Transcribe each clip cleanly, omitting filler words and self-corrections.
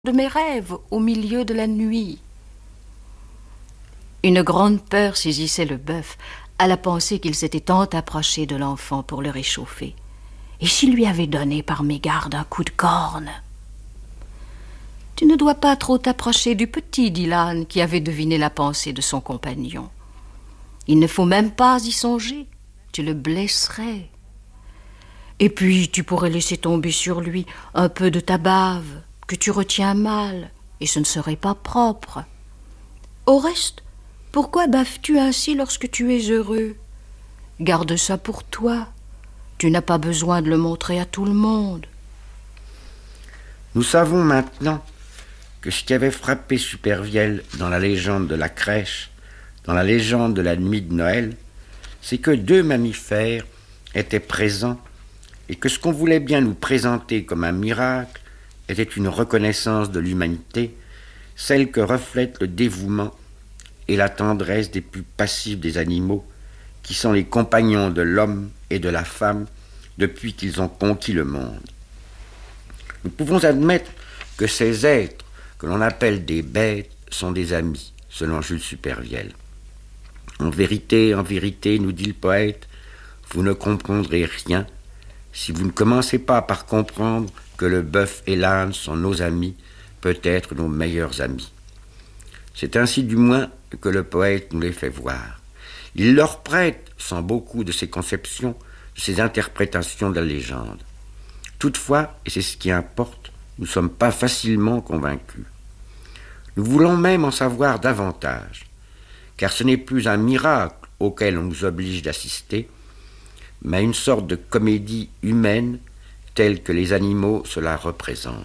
de mes rêves au milieu de la nuit. Une grande peur saisissait le bœuf à la pensée qu'il s'était tant approché de l'enfant pour le réchauffer. Et s'il lui avait donné par mégarde un coup de corne? « Tu ne dois pas trop t'approcher du petit, dit l'âne, qui avait deviné la pensée de son compagnon. Il ne faut même pas y songer, tu le blesserais. Et puis tu pourrais laisser tomber sur lui un peu de ta bave, que tu retiens mal, et ce ne serait pas propre. Au reste, pourquoi baves-tu ainsi lorsque tu es heureux? Garde ça pour toi. Tu n'as pas besoin de le montrer à tout le monde. » Nous savons maintenant que ce qui avait frappé Supervielle dans la légende de la crèche, dans la légende de la nuit de Noël, c'est que deux mammifères étaient présents et que ce qu'on voulait bien nous présenter comme un miracle était une reconnaissance de l'humanité, celle que reflète le dévouement et la tendresse des plus passifs des animaux, qui sont les compagnons de l'homme et de la femme depuis qu'ils ont conquis le monde. Nous pouvons admettre que ces êtres, que l'on appelle des bêtes, sont des amis, selon Jules Supervielle. En vérité, nous dit le poète, vous ne comprendrez rien si vous ne commencez pas par comprendre que le bœuf et l'âne sont nos amis, peut-être nos meilleurs amis. C'est ainsi du moins que le poète nous les fait voir. Il leur prête, sans beaucoup de ses conceptions, de ses interprétations de la légende. Toutefois, et c'est ce qui importe, nous ne sommes pas facilement convaincus. Nous voulons même en savoir davantage, car ce n'est plus un miracle auquel on nous oblige d'assister, mais une sorte de comédie humaine telle que les animaux se la représentent.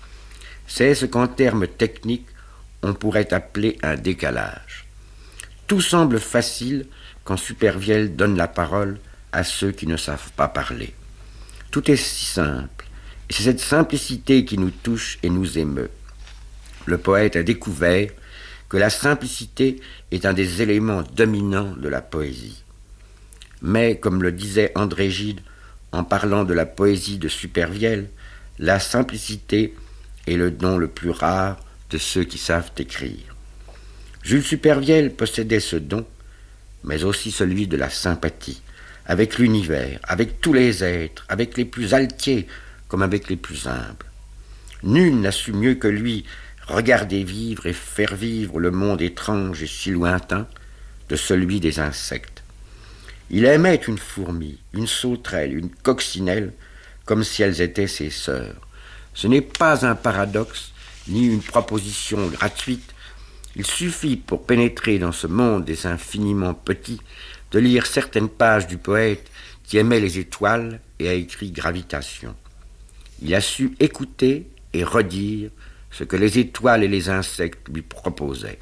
C'est ce qu'en termes techniques on pourrait appeler un décalage. Tout semble facile quand Supervielle donne la parole à ceux qui ne savent pas parler. Tout est si simple, et c'est cette simplicité qui nous touche et nous émeut. Le poète a découvert que la simplicité est un des éléments dominants de la poésie. Mais, comme le disait André Gide en parlant de la poésie de Supervielle, la simplicité est le don le plus rare de ceux qui savent écrire. Jules Supervielle possédait ce don, mais aussi celui de la sympathie, avec l'univers, avec tous les êtres, avec les plus altiers comme avec les plus humbles. Nul n'a su mieux que lui regarder vivre et faire vivre le monde étrange et si lointain de celui des insectes. Il aimait une fourmi, une sauterelle, une coccinelle, comme si elles étaient ses sœurs. Ce n'est pas un paradoxe, ni une proposition gratuite. Il suffit pour pénétrer dans ce monde des infiniment petits de lire certaines pages du poète qui aimait les étoiles et a écrit Gravitation. Il a su écouter et redire ce que les étoiles et les insectes lui proposaient.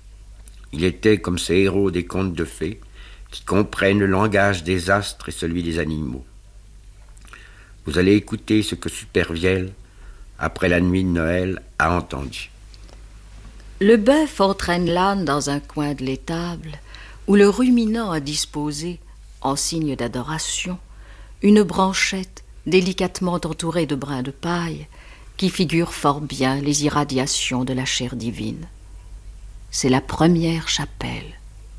Il était comme ces héros des contes de fées qui comprennent le langage des astres et celui des animaux. Vous allez écouter ce que Supervielle, après la nuit de Noël, a entendu. Le bœuf entraîne l'âne dans un coin de l'étable où le ruminant a disposé, en signe d'adoration, une branchette délicatement entourée de brins de paille qui figure fort bien les irradiations de la chair divine. C'est la première chapelle.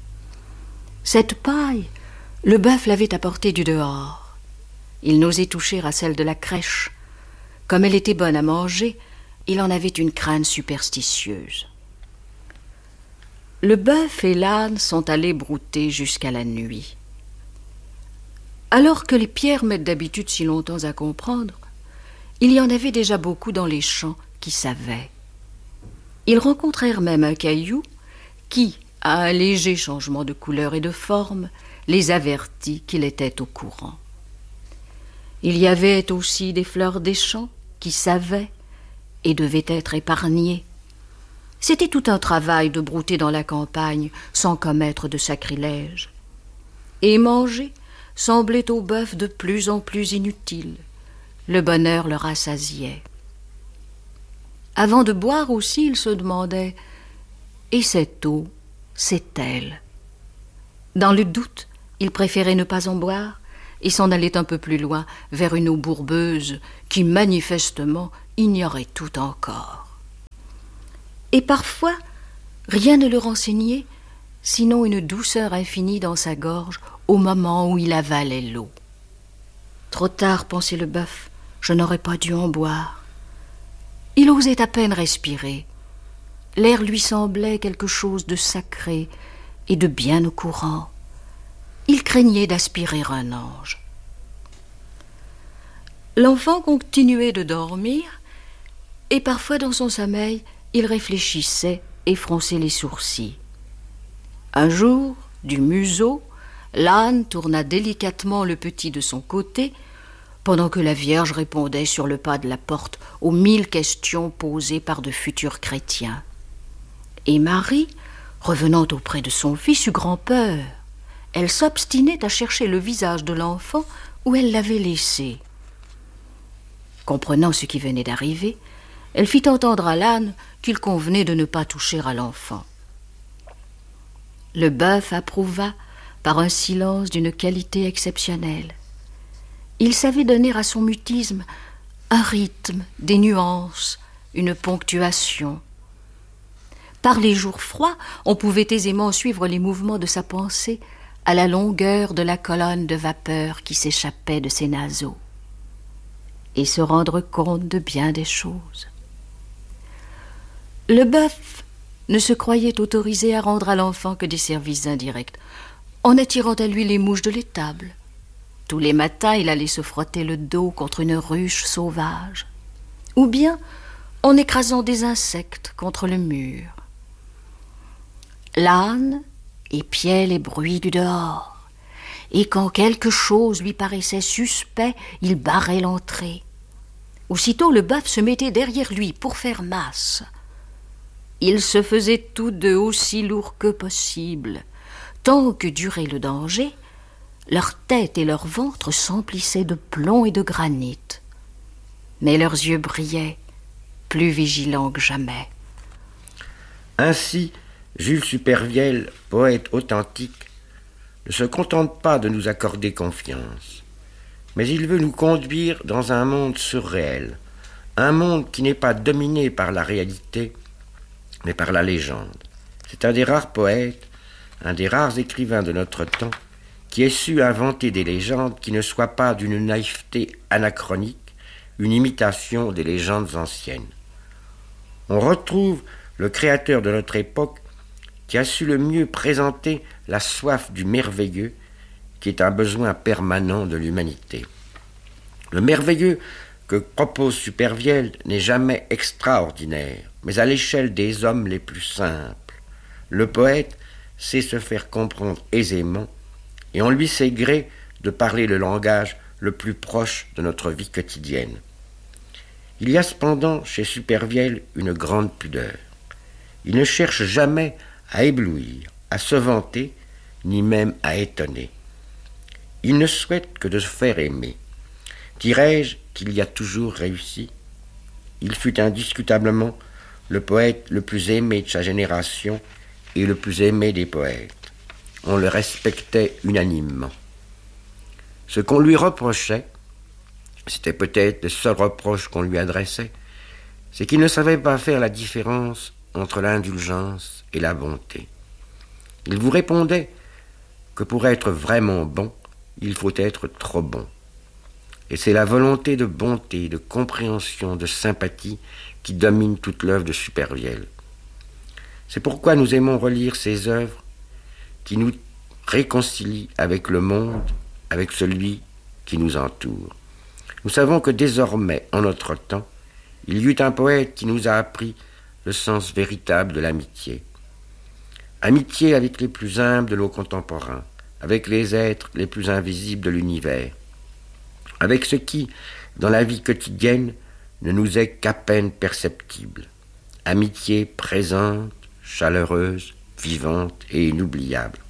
Cette paille, le bœuf l'avait apportée du dehors. Il n'osait toucher à celle de la crèche. Comme elle était bonne à manger, il en avait une crainte superstitieuse. Le bœuf et l'âne sont allés brouter jusqu'à la nuit. Alors que les pierres mettent d'habitude si longtemps à comprendre, il y en avait déjà beaucoup dans les champs qui savaient. Ils rencontrèrent même un caillou qui, à un léger changement de couleur et de forme, les avertit qu'il était au courant. Il y avait aussi des fleurs des champs qui savaient et devaient être épargnées. C'était tout un travail de brouter dans la campagne sans commettre de sacrilège. Et manger semblait au bœuf de plus en plus inutile. Le bonheur le rassasiait. Avant de boire aussi, il se demandait « Et cette eau, c'est-elle » Dans le doute, il préférait ne pas en boire et s'en allait un peu plus loin vers une eau bourbeuse qui manifestement ignorait tout encore. Et parfois, rien ne le renseignait, sinon une douceur infinie dans sa gorge au moment où il avalait l'eau. Trop tard, pensait le bœuf, je n'aurais pas dû en boire. Il osait à peine respirer. L'air lui semblait quelque chose de sacré et de bien au courant. Il craignait d'aspirer un ange. L'enfant continuait de dormir, et parfois dans son sommeil, il réfléchissait et fronçait les sourcils. Un jour, du museau, l'âne tourna délicatement le petit de son côté, pendant que la Vierge répondait sur le pas de la porte aux 1000 questions posées par de futurs chrétiens. Et Marie, revenant auprès de son fils, eut grand-peur. Elle s'obstinait à chercher le visage de l'enfant où elle l'avait laissé. Comprenant ce qui venait d'arriver, elle fit entendre à l'âne qu'il convenait de ne pas toucher à l'enfant. Le bœuf approuva par un silence d'une qualité exceptionnelle. Il savait donner à son mutisme un rythme, des nuances, une ponctuation. Par les jours froids, on pouvait aisément suivre les mouvements de sa pensée à la longueur de la colonne de vapeur qui s'échappait de ses naseaux, et se rendre compte de bien des choses. Le bœuf ne se croyait autorisé à rendre à l'enfant que des services indirects, en attirant à lui les mouches de l'étable. Tous les matins, il allait se frotter le dos contre une ruche sauvage, ou bien en écrasant des insectes contre le mur. L'âne épiait les bruits du dehors, et quand quelque chose lui paraissait suspect, il barrait l'entrée. Aussitôt, le bœuf se mettait derrière lui pour faire masse. Ils se faisaient tous deux aussi lourds que possible. Tant que durait le danger, leur tête et leur ventre s'emplissaient de plomb et de granit. Mais leurs yeux brillaient, plus vigilants que jamais. Ainsi, Jules Supervielle, poète authentique, ne se contente pas de nous accorder confiance, mais il veut nous conduire dans un monde surréel, un monde qui n'est pas dominé par la réalité, mais par la légende. C'est un des rares poètes, un des rares écrivains de notre temps, qui ait su inventer des légendes qui ne soient pas d'une naïveté anachronique, une imitation des légendes anciennes. On retrouve le créateur de notre époque qui a su le mieux présenter la soif du merveilleux, qui est un besoin permanent de l'humanité. Le merveilleux que propose Supervielle n'est jamais extraordinaire, mais à l'échelle des hommes les plus simples. Le poète sait se faire comprendre aisément, et on lui sait gré de parler le langage le plus proche de notre vie quotidienne. Il y a cependant chez Supervielle une grande pudeur. Il ne cherche jamais à éblouir, à se vanter, ni même à étonner. Il ne souhaite que de se faire aimer. Dirais-je qu'il y a toujours réussi? Il fut indiscutablement le poète le plus aimé de sa génération et le plus aimé des poètes. On le respectait unanimement. Ce qu'on lui reprochait, c'était peut-être le seul reproche qu'on lui adressait, c'est qu'il ne savait pas faire la différence entre l'indulgence et la bonté. Il vous répondait que pour être vraiment bon, il faut être trop bon. Et c'est la volonté de bonté, de compréhension, de sympathie qui domine toute l'œuvre de Supervielle. C'est pourquoi nous aimons relire ses œuvres qui nous réconcilient avec le monde, avec celui qui nous entoure. Nous savons que désormais, en notre temps, il y eut un poète qui nous a appris le sens véritable de l'amitié. Amitié avec les plus humbles de nos contemporains, avec les êtres les plus invisibles de l'univers, avec ce qui, dans la vie quotidienne, ne nous est qu'à peine perceptible. Amitié présente, chaleureuse, vivante et inoubliable.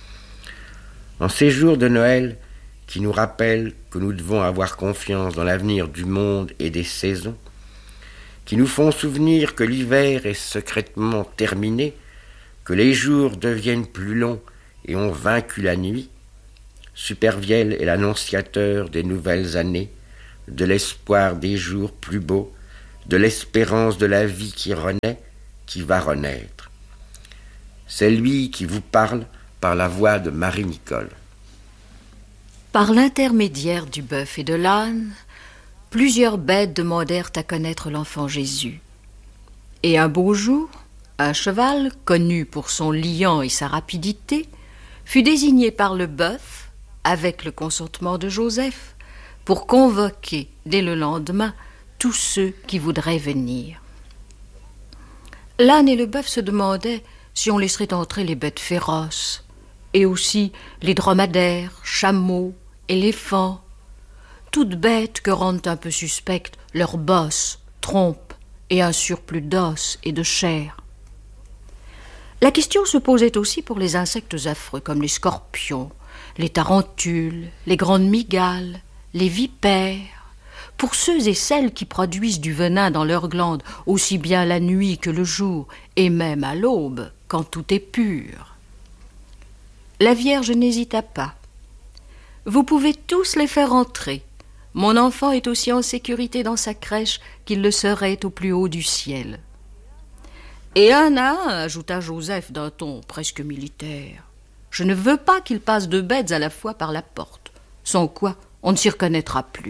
En ces jours de Noël, qui nous rappellent que nous devons avoir confiance dans l'avenir du monde et des saisons, qui nous font souvenir que l'hiver est secrètement terminé, que les jours deviennent plus longs et ont vaincu la nuit, Supervielle est l'annonciateur des nouvelles années, de l'espoir des jours plus beaux, de l'espérance de la vie qui renaît, qui va renaître. C'est lui qui vous parle par la voix de Marie-Nicole. Par l'intermédiaire du bœuf et de l'âne, plusieurs bêtes demandèrent à connaître l'enfant Jésus. Et un beau jour, un cheval, connu pour son liant et sa rapidité, fut désigné par le bœuf, avec le consentement de Joseph, pour convoquer dès le lendemain tous ceux qui voudraient venir. L'âne et le bœuf se demandaient si on laisserait entrer les bêtes féroces, et aussi les dromadaires, chameaux, éléphants, toutes bêtes que rendent un peu suspectes leurs bosses, trompes et un surplus d'os et de chair. La question se posait aussi pour les insectes affreux comme les scorpions, les tarentules, les grandes mygales, les vipères, pour ceux et celles qui produisent du venin dans leurs glandes aussi bien la nuit que le jour, et même à l'aube, quand tout est pur. La Vierge n'hésita pas. « Vous pouvez tous les faire entrer. Mon enfant est aussi en sécurité dans sa crèche qu'il le serait au plus haut du ciel. » Et un à un, ajouta Joseph d'un ton presque militaire, « je ne veux pas qu'il passe deux bêtes à la fois par la porte, sans quoi on ne s'y reconnaîtra plus. »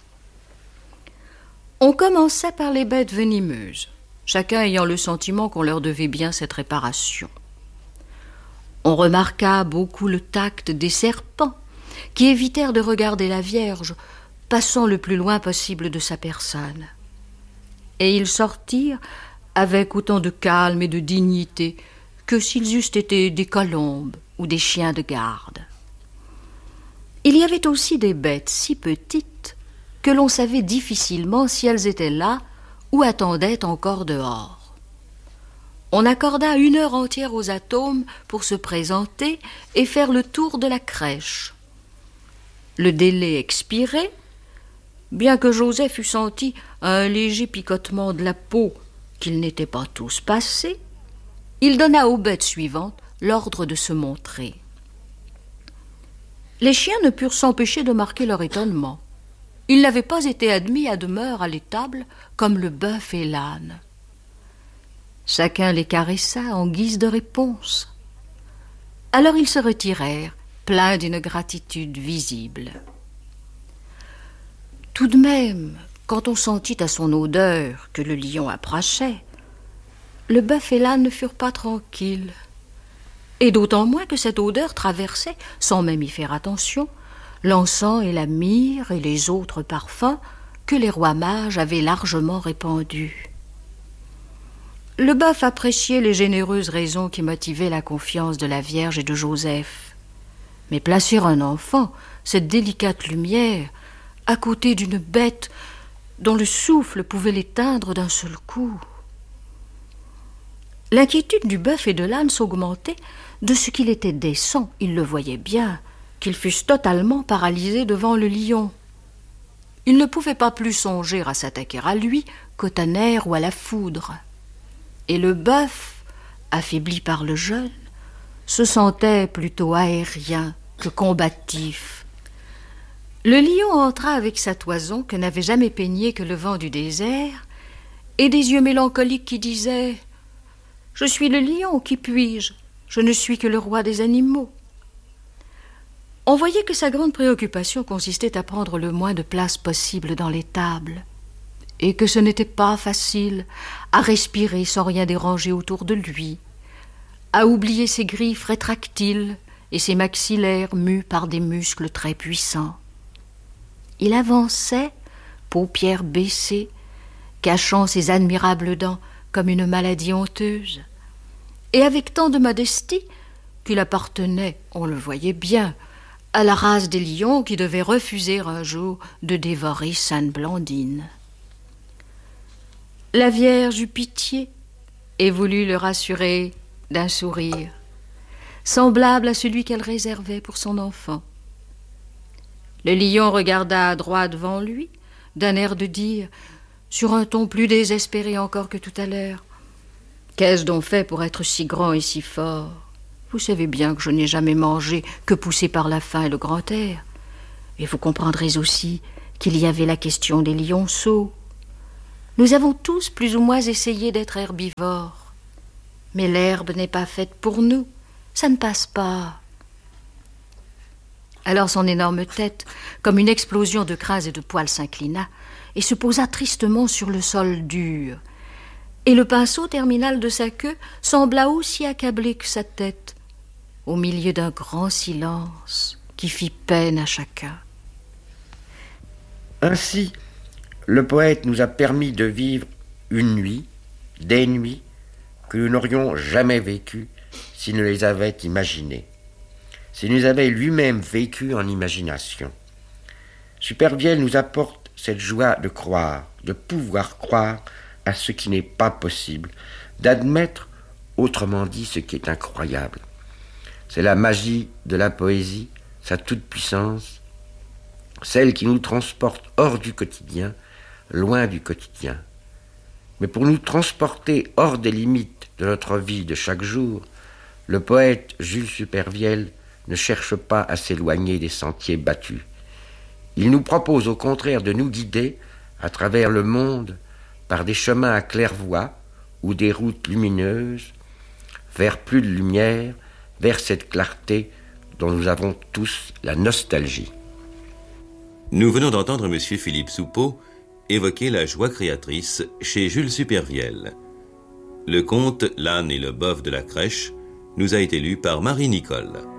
On commença par les bêtes venimeuses, chacun ayant le sentiment qu'on leur devait bien cette réparation. On remarqua beaucoup le tact des serpents, qui évitèrent de regarder la Vierge, passant le plus loin possible de sa personne. Et ils sortirent avec autant de calme et de dignité que s'ils eussent été des colombes ou des chiens de garde. Il y avait aussi des bêtes si petites que l'on savait difficilement si elles étaient là ou attendaient encore dehors. On accorda 1 heure entière aux atomes pour se présenter et faire le tour de la crèche. Le délai expirait, bien que Joseph eût senti un léger picotement de la peau qu'ils n'étaient pas tous passés, il donna aux bêtes suivantes l'ordre de se montrer. Les chiens ne purent s'empêcher de marquer leur étonnement. Ils n'avaient pas été admis à demeure à l'étable comme le bœuf et l'âne. Chacun les caressa en guise de réponse. Alors ils se retirèrent, pleins d'une gratitude visible. Tout de même, quand on sentit à son odeur que le lion approchait, le bœuf et l'âne ne furent pas tranquilles. Et d'autant moins que cette odeur traversait, sans même y faire attention, l'encens et la myrrhe et les autres parfums que les rois mages avaient largement répandus. Le bœuf appréciait les généreuses raisons qui motivaient la confiance de la Vierge et de Joseph. Mais placer un enfant, cette délicate lumière, à côté d'une bête dont le souffle pouvait l'éteindre d'un seul coup. L'inquiétude du bœuf et de l'âne s'augmentait de ce qu'il était décent, ils le voyaient bien, qu'ils fussent totalement paralysés devant le lion. Ils ne pouvaient pas plus songer à s'attaquer à lui qu'au tonnerre ou à la foudre. Et le bœuf, affaibli par le jeûne, se sentait plutôt aérien que combatif. Le lion entra avec sa toison que n'avait jamais peignée que le vent du désert, et des yeux mélancoliques qui disaient « Je suis le lion, qui puis-je? Je ne suis que le roi des animaux. » On voyait que sa grande préoccupation consistait à prendre le moins de place possible dans l'étable, et que ce n'était pas facile à respirer sans rien déranger autour de lui, à oublier ses griffes rétractiles et ses maxillaires mus par des muscles très puissants. Il avançait, paupières baissées, cachant ses admirables dents comme une maladie honteuse, et avec tant de modestie qu'il appartenait, on le voyait bien, à la race des lions qui devaient refuser un jour de dévorer Sainte Blandine. La Vierge eut pitié et voulut le rassurer d'un sourire, semblable à celui qu'elle réservait pour son enfant. Le lion regarda droit devant lui, d'un air de dire, sur un ton plus désespéré encore que tout à l'heure, « Qu'est-ce donc fait pour être si grand et si fort? Vous savez bien que je n'ai jamais mangé que poussé par la faim et le grand air. Et vous comprendrez aussi qu'il y avait la question des lionceaux. Nous avons tous plus ou moins essayé d'être herbivores, Mais l'herbe n'est pas faite pour nous. Ça ne passe pas. » Alors son énorme tête, comme une explosion de crins et de poils, s'inclina et se posa tristement sur le sol dur. Et le pinceau terminal de sa queue sembla aussi accablé que sa tête, au milieu d'un grand silence qui fit peine à chacun. Ainsi, le poète nous a permis de vivre une nuit, des nuits, que nous n'aurions jamais vécues s'il ne les avait imaginées, s'il nous avait lui-même vécues en imagination. Supervielle nous apporte cette joie de croire, de pouvoir croire à ce qui n'est pas possible, d'admettre, autrement dit, ce qui est incroyable. C'est la magie de la poésie, sa toute-puissance, celle qui nous transporte hors du quotidien, loin du quotidien. Mais pour nous transporter hors des limites de notre vie de chaque jour, le poète Jules Supervielle ne cherche pas à s'éloigner des sentiers battus. Il nous propose au contraire de nous guider à travers le monde par des chemins à claire-voie ou des routes lumineuses, vers plus de lumière, vers cette clarté dont nous avons tous la nostalgie. Nous venons d'entendre M. Philippe Soupeau évoquer la joie créatrice chez Jules Supervielle. Le conte « L'âne et le bœuf de la crèche » nous a été lu par Marie Nicole.